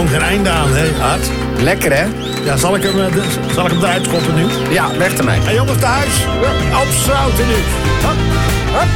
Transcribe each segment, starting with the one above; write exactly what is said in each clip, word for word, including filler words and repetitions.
komt geen einde aan, hè, Art? Lekker, hè? Ja, zal ik hem, uh, de, zal ik hem eruit schoppen nu? Ja, weg ermee. Hé, hey, jongens, thuis. Opzouten nu. Hop, hop.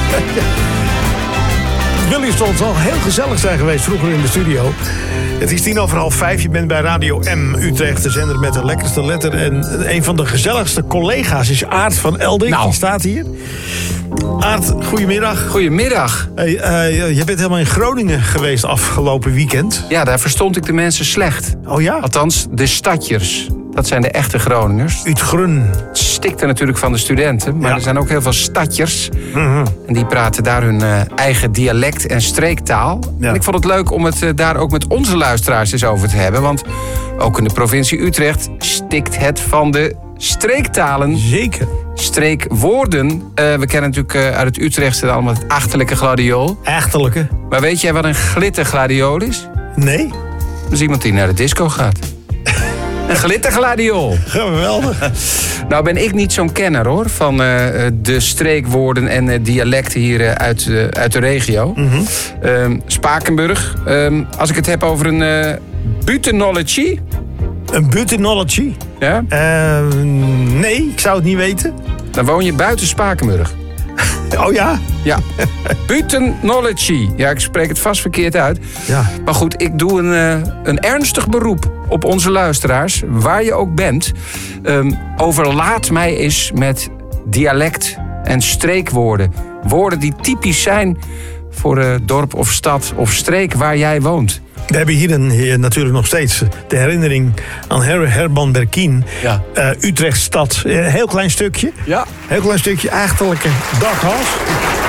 Jullie stond al heel gezellig zijn geweest vroeger in de studio. Het is tien over half vijf. Je bent bij Radio M Utrecht, de zender met de lekkerste letter. En een van de gezelligste collega's is Aart van Elding. Nou. Die staat hier. Aart, goedemiddag. Goedemiddag. Hey, uh, je bent helemaal in Groningen geweest afgelopen weekend. Ja, daar verstond ik de mensen slecht. Oh ja? Althans, de stadjers. Dat zijn de echte Groningers. Uitgrun. Het stikte natuurlijk van de studenten. Maar Ja. er zijn ook heel veel stadjers. Mm-hmm. En die praten daar hun uh, eigen dialect en streektaal. Ja. En ik vond het leuk om het uh, daar ook met onze luisteraars eens over te hebben. Want ook in de provincie Utrecht stikt het van de streektalen. Zeker. Streekwoorden. Uh, we kennen natuurlijk uh, uit het Utrechtse allemaal het achterlijke gladiool. Achterlijke. Maar weet jij wat een glittergladiool is? Nee. Dat is iemand die naar de disco gaat. Een glittergladiool. Geweldig. Nou ben ik niet zo'n kenner hoor van uh, de streekwoorden en uh, dialecten hier uh, uit, uh, uit de regio. Mm-hmm. Um, Spakenburg. Um, als ik het heb over een uh, butenology. Een butenology? Ja? Uh, nee, ik zou het niet weten. Dan woon je buiten Spakenburg. Oh ja? Ja. Butenology. Ja, ik spreek het vast verkeerd uit. Ja. Maar goed, ik doe een, uh, een ernstig beroep op onze luisteraars, waar je ook bent. Um, overlaat mij eens met dialect en streekwoorden. Woorden die typisch zijn voor uh, dorp of stad of streek waar jij woont. We hebben hier, een, hier natuurlijk nog steeds de herinnering aan Her- Herman Berkien. Ja. Uh, Utrechtstad. Uh, heel klein stukje. Ja. Heel klein stukje. Achterlijke dakhaas.